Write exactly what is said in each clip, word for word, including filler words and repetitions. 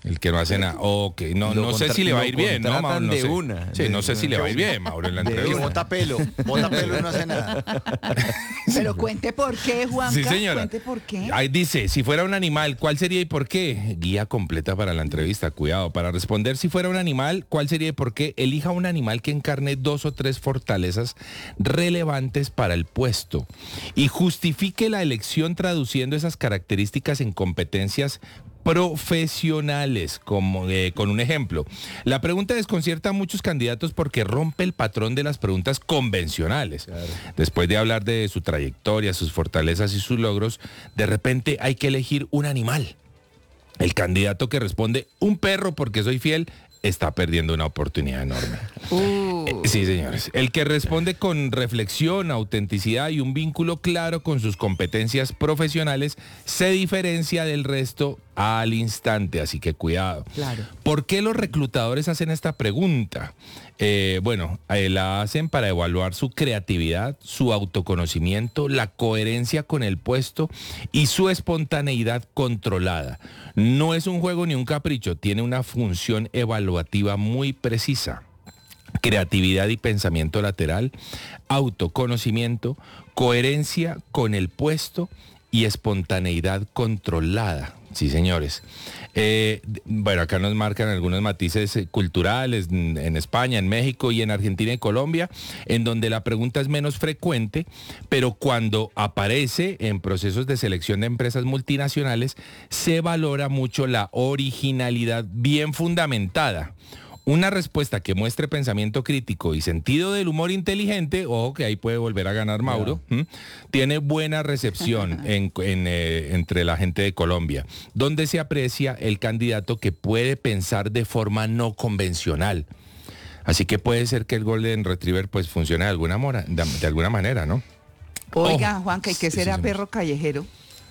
El que no hace nada. Ok, no, no sé si le va a ir bien, ¿no, Mauro? No de sé. una. Sí, no sé si le va a ir bien, Mauro, en la Que entrevista. bota pelo, bota pelo y no hace nada. Pero cuente por qué, Juanca. Sí, señora. Cuente por qué. Ahí dice, si fuera un animal, ¿cuál sería y por qué? Guía completa para la entrevista, cuidado. Para responder si fuera un animal, ¿cuál sería y por qué? Elija un animal que encarne dos o tres fortalezas relevantes para el puesto y justifique la elección traduciendo esas características en competencias profesionales, como eh, con un ejemplo. La pregunta desconcierta a muchos candidatos porque rompe el patrón de las preguntas convencionales. Claro. Después de hablar de su trayectoria, sus fortalezas y sus logros, de repente hay que elegir un animal. El candidato que responde un perro porque soy fiel está perdiendo una oportunidad enorme. Uh. Eh, sí, señores. El que responde con reflexión, autenticidad y un vínculo claro con sus competencias profesionales se diferencia del resto al instante, así que cuidado. Claro. ¿Por qué los reclutadores hacen esta pregunta? Eh, bueno, eh, la hacen para evaluar su creatividad, su autoconocimiento, la coherencia con el puesto y su espontaneidad controlada. No es un juego ni un capricho, tiene una función evaluativa muy precisa. Creatividad y pensamiento lateral, autoconocimiento, coherencia con el puesto y espontaneidad controlada. Sí, señores. Eh, bueno, acá nos marcan algunos matices eh, culturales en, en España, en México y en Argentina y Colombia, en donde la pregunta es menos frecuente, pero cuando aparece en procesos de selección de empresas multinacionales, se valora mucho la originalidad bien fundamentada. Una respuesta que muestre pensamiento crítico y sentido del humor inteligente, ojo que ahí puede volver a ganar Mauro, ¿m? Tiene buena recepción en, en, eh, entre la gente de Colombia, donde se aprecia el candidato que puede pensar de forma no convencional. Así que puede ser que el Golden Retriever pues funcione de alguna, mora, de, de alguna manera, ¿no? Oiga, Oh, Juanca, ¿y qué sí, será sí, perro callejero?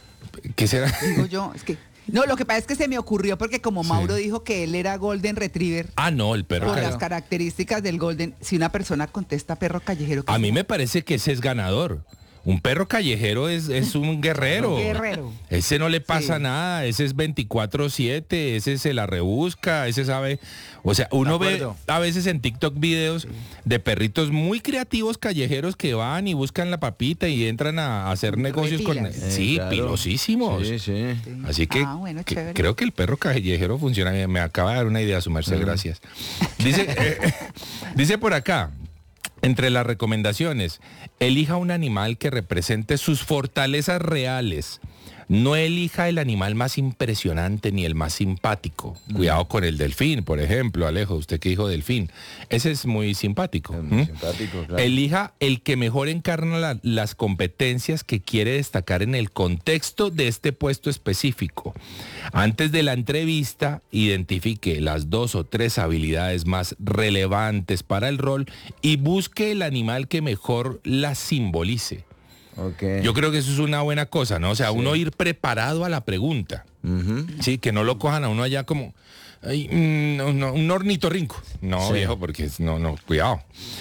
¿Qué será? Digo yo, es que... No, lo que pasa es que se me ocurrió porque como Mauro sí. dijo que él era Golden Retriever. Ah, no, el perro por callejero. Las características del Golden, si una persona contesta perro callejero. A mí me parece que ese es ganador. Un perro callejero es, es un guerrero. Un guerrero. Ese no le pasa sí. nada, ese es veinticuatro siete, ese se la rebusca, ese sabe... O sea, uno ve a veces en TikTok videos sí. de perritos muy creativos callejeros que van y buscan la papita y entran a hacer negocios con... Eh, sí, claro. pilosísimos. Sí, sí. Así que, ah, bueno, que creo que el perro callejero funciona bien. Me acaba de dar una idea, su merced, mm. gracias. Dice, eh, dice por acá... Entre las recomendaciones, elija un animal que represente sus fortalezas reales. No elija el animal más impresionante ni el más simpático. Mm. Cuidado con el delfín, por ejemplo, Alejo, usted que dijo delfín. Ese es muy simpático. Es muy ¿Mm? simpático, claro. Elija el que mejor encarna la, las competencias que quiere destacar en el contexto de este puesto específico. Antes de la entrevista, identifique las dos o tres habilidades más relevantes para el rol y busque el animal que mejor las simbolice. Okay. Yo creo que eso es una buena cosa, ¿no? O sea, sí. uno ir preparado a la pregunta. Uh-huh. Sí, que no lo cojan a uno allá como ay, no, no, un ornitorrinco. No, sí. viejo, porque no, no, cuidado.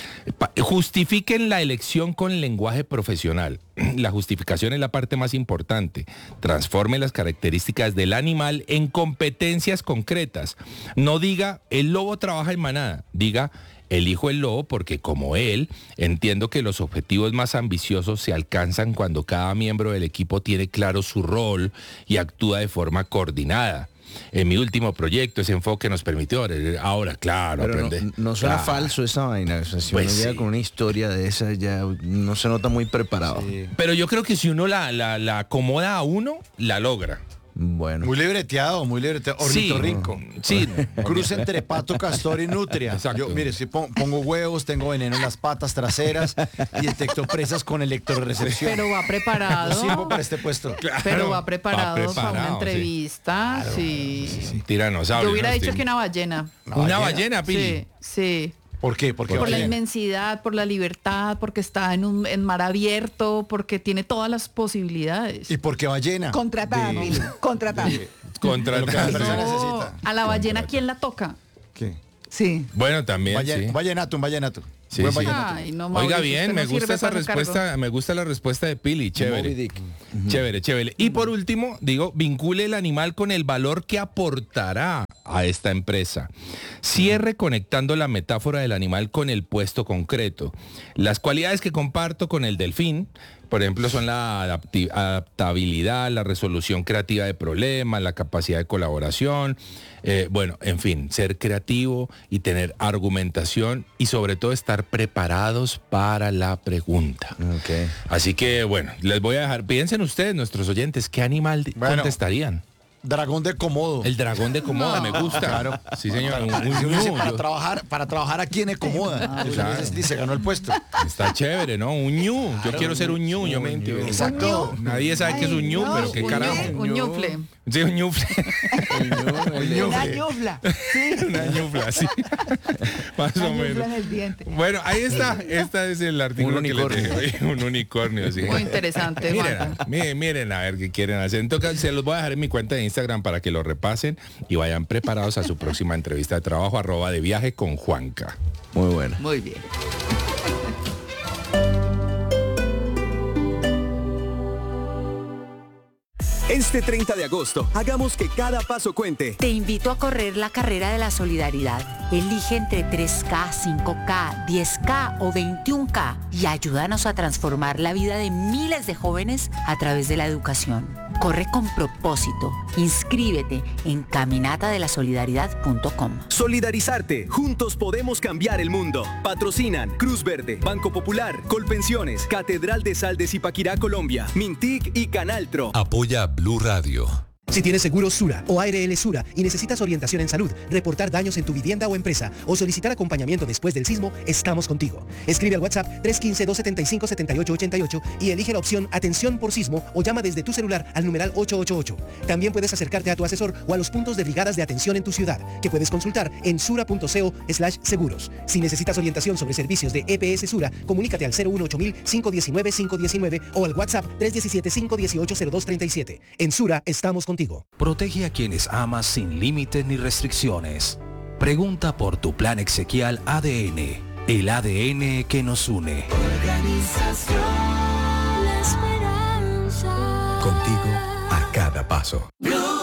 Justifiquen la elección con lenguaje profesional. La justificación es la parte más importante. Transforme las características del animal en competencias concretas. No diga, el lobo trabaja en manada. Diga, elijo el lobo porque como él, entiendo que los objetivos más ambiciosos se alcanzan cuando cada miembro del equipo tiene claro su rol y actúa de forma coordinada. En mi último proyecto ese enfoque nos permitió ahora, claro, pero aprender. No, no suena claro. falso esa vaina. O sea, si pues uno llega sí. con una historia de esa, ya no se nota muy preparado. Sí. Pero yo creo que si uno la, la, la acomoda a uno, la logra. Bueno. Muy libreteado, muy libreteado. Ornitorrinco. Sí. Cruz entre pato, castor y nutria. Exacto. Yo, mire, si pongo huevos, tengo veneno en las patas traseras y detecto presas con electrorecepción. Pero va preparado. No sirvo para este puesto. Claro. Pero va preparado, va preparado para una entrevista. Sí. sí. sí, sí. Tiranosaurio. Yo hubiera ¿no? dicho sí. que una ballena. ¿Una, ¿Una ballena, Pili? Sí, sí. ¿Por qué? ¿Por, qué por la inmensidad, por la libertad, porque está en un en mar abierto, porque tiene todas las posibilidades. ¿Y por qué ballena? Contratada, de... Pili, contratada. Contratada. No, a la ballena, ¿quién la toca? ¿Qué? Sí. Bueno, también, Vallen, sí. Vallenato, un vallenato. Sí, sí. Ay, no, Oiga Mauricio, bien, me no gusta esa respuesta, cargo. me gusta la respuesta de Pili, chévere. Uh-huh. Chévere, chévere. Y por último, digo, vincule el animal con el valor que aportará a esta empresa. Cierre conectando la metáfora del animal con el puesto concreto. Las cualidades que comparto con el delfín, por ejemplo, son la adapti- adaptabilidad, la resolución creativa de problemas, la capacidad de colaboración, eh, bueno, en fin, ser creativo y tener argumentación y sobre todo estar preparados para la pregunta. Okay. Así que, bueno, les voy a dejar, piensen ustedes, nuestros oyentes, ¿qué animal de- Bueno. contestarían? Dragón de Komodo. El dragón de Komodo, me gusta. Claro. Sí, señor. Un- un Yo dice, ñu, para yo- trabajar, para trabajar aquí en Ecomoda. Claro. Entonces, dice, ganó el puesto. Está chévere, ¿no? Un ñu. Yo quiero ser un ñu. Yo me entiendo. Exacto. Nadie sabe qué es un ñu, Ay, pero no, qué Un carajo. ñu- Un ñufle. Sí, un ñufle. Una ñufla. Sí. Una ñufla, sí. Más Una o ñufla en menos. el diente. Bueno, ahí está. Este es el artículo Un que les unicornio. dejé hoy. Un unicornio, sí. Muy interesante, Miren, Juanca. miren, miren a ver qué quieren hacer. Entonces, se los voy a dejar en mi cuenta de Instagram para que lo repasen y vayan preparados a su próxima entrevista de trabajo, arroba de viaje con Juanca. Muy buena. Muy bien. Este treinta de agosto, hagamos que cada paso cuente. Te invito a correr la carrera de la solidaridad. Elige entre tres K, cinco K, diez K o veintiún K y ayúdanos a transformar la vida de miles de jóvenes a través de la educación. Corre con propósito. Inscríbete en caminata de la solidaridad punto com. Solidarizarte. Juntos podemos cambiar el mundo. Patrocinan Cruz Verde, Banco Popular, Colpensiones, Catedral de Sal de Zipaquirá, Colombia, Mintic y Canaltro. Apoya Blue Radio. Si tienes seguro Sura o A R L Sura y necesitas orientación en salud, reportar daños en tu vivienda o empresa o solicitar acompañamiento después del sismo, estamos contigo. Escribe al WhatsApp tres uno cinco, dos siete cinco, siete ocho ocho ocho y elige la opción Atención por Sismo o llama desde tu celular al numeral ocho ocho ocho. También puedes acercarte a tu asesor o a los puntos de brigadas de atención en tu ciudad, que puedes consultar en sura.co slash seguros. Si necesitas orientación sobre servicios de E P S Sura, comunícate al cero uno ocho mil, cinco uno nueve, cinco uno nueve o al WhatsApp tres uno siete, cinco uno ocho, cero dos tres siete. En Sura estamos contigo. Protege a quienes amas sin límites ni restricciones. Pregunta por tu plan exequial A D N, el A D N que nos une. Organización La Esperanza. Contigo a cada paso. Blue.